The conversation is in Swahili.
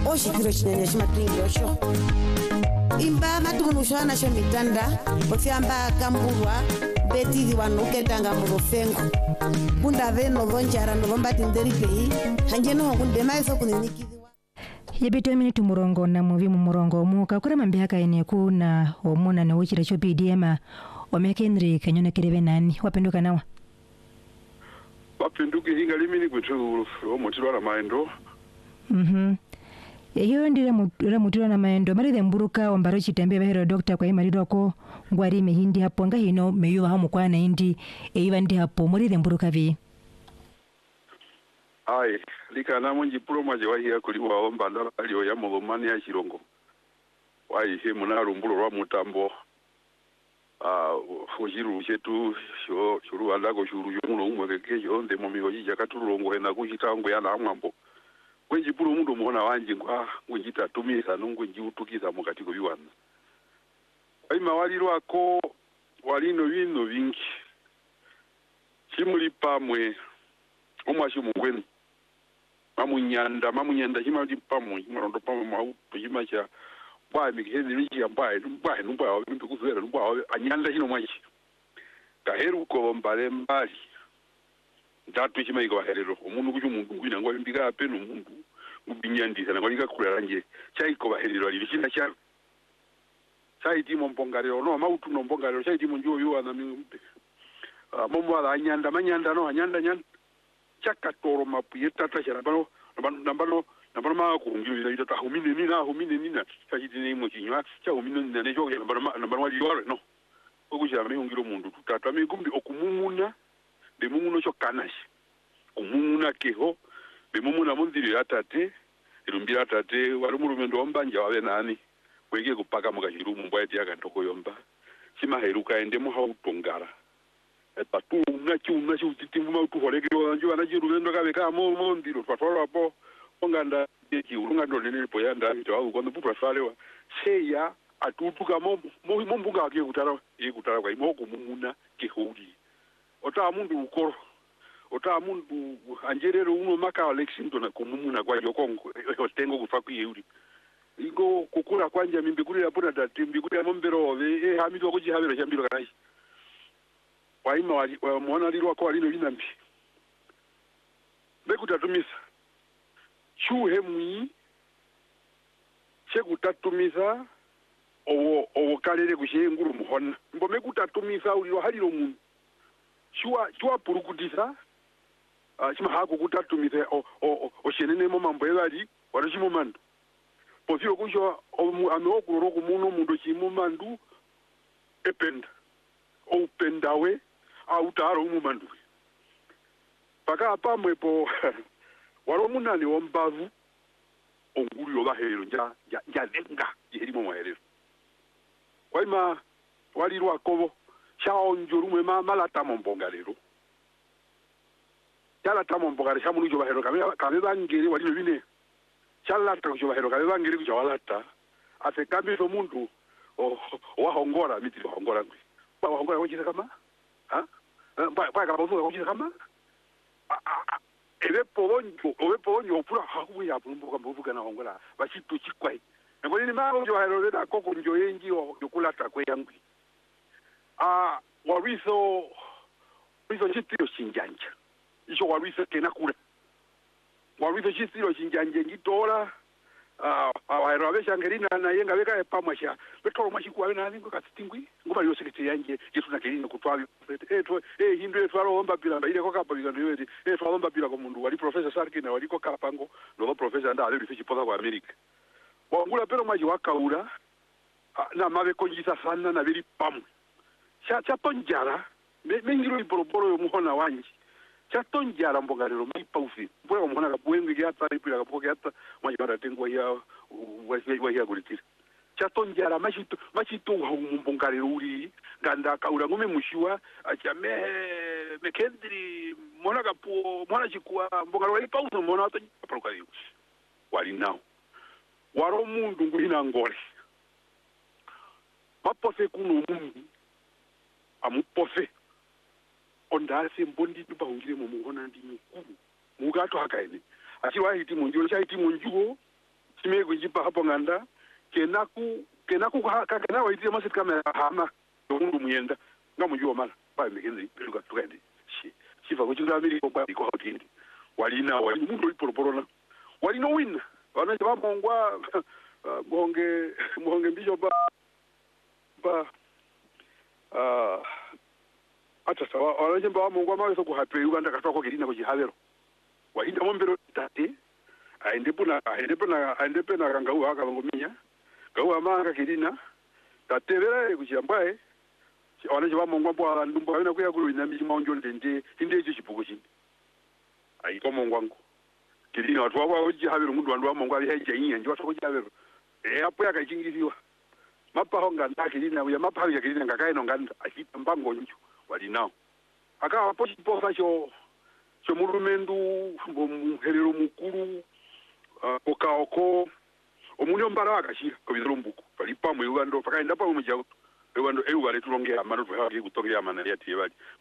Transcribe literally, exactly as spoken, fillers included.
oshikiro chinene shimatingiro sho imba matunushana shomitanda ofyamba kambulwa betidi wanuketanga mulofengo bunda veno vonjara no vombati nderipei hanjeno kunde maiso kuninikiziwa yebito minute murongo na muvi mu murongo muka kura mambihaka ene kuna omuna ne wuchira cho P D M omeke Henry kanyona kirebe nani wapenduka nawa wapenduka hinga limini kwetu omutiro na maendo mhm eyo ndira mutira mutiro na maendo mari demburuka ombaro chitembe bahero doctor kwa imari ko ngwari mehindi hapo nga hino meyo hamu kwa na indi eiva ndi hapo muri demburuka vi ai likana munji promo je wahi kuliwa omba ndala aliyo ya mulumani ya chirongo wai he munarumbulo lwa mutambo ah fujiru chetu sho shuru andako shuru yo muno umwe kekejo nde momigo jija katulongo ena kuchitango yana amwambo kwenji pulo mundu muona wanje ngwa ngwita tumisa nungwenji utukiza mukati ko biwana aima walirwako walino bino bingi chimuli pamwe omwashi mungwenu mamunyanda mamunyanda chimali pamwe morondo pamwe mau tujimacha bwa mikihezi bingi ambaye bwa numba wa bintu kuzera numba anyanda chino mwachi kaheru ko mbale mbali ndatu chimaiko baherero umuntu kuju umuntu ngwina ngo bimbika apeno umuntu ubinyandisa ngo likakulera nje chaiko baherero ali china cha chaiti mombongarero no mautu no mbongarero chaiti munjo yo ana mimpe momo ala anyanda manyanda no anyanda nyanda chakatoro mapuye tata chana bano nambano nambano ma kurungiro ita ta humine nina humine nina chaiti ne mo chinywa cha humine nina ne joge nambano nambano wali yore no okuja me ungiro mundu tutata me gumbi okumumuna de mumuno cho kanashi kumuna keho be mumuna mundiri atate irumbira atate wari murumendo ombanja wabe nani kwege kupaka mukachiru mumba yati yakantoko yomba chimaheruka ende muhautongara epatu unachi unachi utitimbu mautuholekero njo anachirumendo kabe kamo mondiro twatwala po onganda yeki urungando nene po yanda ito kondo putwa salewa sheya atutuka mo mombunga ake kutara yekutara kwa imo kumuna kehudi ota mundu ukoro ota mundu anjerero uno maka Alexington kumumuna kwa yokongo otengo kufa kuyuri ingo kukura kwanja mimbi kuri yapona dati mimbi kuri amombero ve eh hamido kuji habero chambiro kanai waima wa mwana lirwa kwa lino linambi bekutatumisa chuhe mwi chekutatumisa owo owo kalere kushenguru muhona ngome kutatumisa ulio haliro mundu chua chua purukutisa uh, chima haku kutatumisa o o o shenene mo mambo yali warashimo mandu posiro kujo ameokuroro kumuno mundu chimo mandu ependa o pendawe au taro mu mandu paka pamwe po waro munani wombavu ongulio bahero nja nja denga yirimo mwaherero kwaima walirwa kobo chao njorume mama la tamombongalero chala tamombongare chamu nijo bahero kabe kabe bangere walino bine chala tajo bahero kabe bangere kuja walata ase kambi so mundu o wa hongora miti hongora ngwi ba hongora wojisa kama ha ba ba ka bozo wojisa kama ebe polonjo ebe polonjo opura haku ya pumbuka mbuvuka na hongora bashitu chikwai ngo ni maro jo bahero leta koko njo yengi yokulata kwe yangwi ah wariso wariso chitiro chinjanja icho wariso kena kula wariso chitiro chinjanja ngitola ah awero abeshangerina na yenga beka epamwasha betoro mwashikuwa na ningo katingwi ngoba yo sekete yanje yesu nakelino kutwabi etwe eh hindu etwaro omba bila ile ko kapa bila ndiweti etwaro omba bila ko mundu wali professor Sarkina wali ko kapango no professor nda ali fichi poza kwa America wangula pero maji wakaura na mabe konjisa sana na bili pamwe cha cha tonjara mengiro iporoporo yo muhona wanji cha tonjara mbogarero mipaufi bora muhona kabwengi gyata ripira kapoke gyata majara tengwa ya wa ya gulitira cha tonjara mashito mashito mbogarero uri ganda kaura ngome mushiwa achame mekendri mona kapo mona chikwa mbogarero wali paufi mona ato prokario wali nao waro mundu ngwina ngore mapose kuno mundu amupose ondase mbondi tuba ungire mu muhona ndi mukuru mugato hakaene achi wahiti munjuo chaiti munjuo chime kujipa hapo nganda kenaku kenaku kakana waitire masit kamera hama mundu muyenda ngamujua mala ba mikenzi peluka tukende shi shifa kuchinga miri kwa iko hotindi walina wali mundu iporoporona walina win wana jaba mongwa monge monge mbijo ba ba ah ata sawa wana jamba mongwa mawe so kuhape Uganda katoko kirina ko jihavero wahinda mombero tate aende puna aende puna aende puna kangau haka bangominya gau amanga kirina tatevera kuchiyambaye wana jaba mongwa bwa ndumba wena kuya kulu inamiji maonjo ndende inde ichi chipuko chini ai ko mongwangu kirina watu wako uji havero mundu wandu wa mongwa ali haje yin njo watu uji havero e apo ya kachingiriwa mapa honga ndakirina uya mapa ya kirina ngakaye no nganda akita mbango njo wali nao aka apo chipoka cho cho murumendu muherero mukuru okaoko omunyo mbara akashira kubizira mbuku palipa mu Uganda pakaenda pa mu jago Uganda e ugare tulongera amano twa kutogira amana yati bali